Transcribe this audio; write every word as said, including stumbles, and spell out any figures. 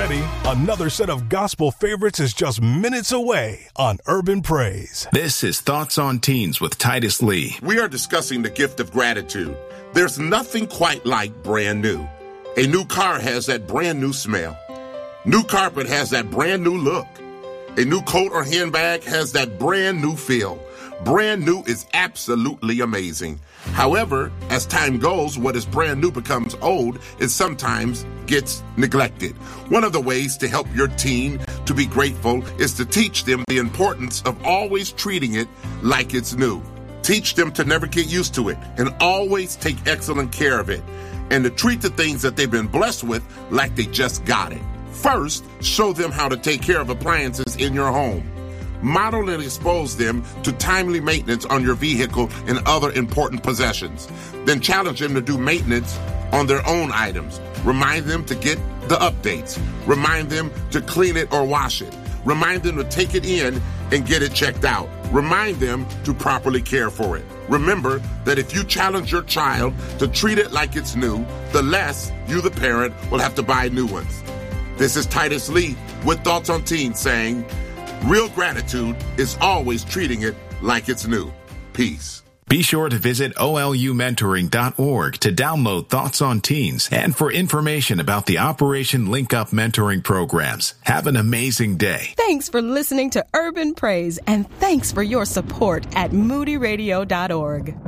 ready? Another set of gospel favorites is just minutes away on Urban Praise. This is Thoughts on Teens with Titus Lee. We are discussing the gift of gratitude. There's nothing quite like brand new. A new car has that brand new smell. New carpet has that brand new look. A new coat or handbag has that brand new feel. Brand new is absolutely amazing. However, as time goes, what is brand new becomes old and sometimes gets neglected. One of the ways to help your teen to be grateful is to teach them the importance of always treating it like it's new. Teach them to never get used to it and always take excellent care of it, and to treat the things that they've been blessed with like they just got it. First, show them how to take care of appliances in your home. Model and expose them to timely maintenance on your vehicle and other important possessions. Then challenge them to do maintenance on their own items. Remind them to get the updates. Remind them to clean it or wash it. Remind them to take it in and get it checked out. Remind them to properly care for it. Remember that if you challenge your child to treat it like it's new, the less you, the parent, will have to buy new ones. This is Titus Lee with Thoughts on Teens saying, real gratitude is always treating it like it's new. Peace. Be sure to visit O L U mentoring dot org to download Thoughts on Teens and for information about the Operation Link Up mentoring programs. Have an amazing day. Thanks for listening to Urban Praise, and thanks for your support at moody radio dot org.